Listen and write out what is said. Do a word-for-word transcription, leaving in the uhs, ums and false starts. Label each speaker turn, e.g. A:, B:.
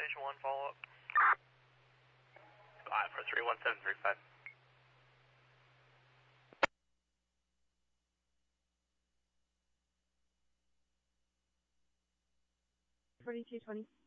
A: Station one, follow up.
B: five four three one seven three five.
C: forty-two twenty.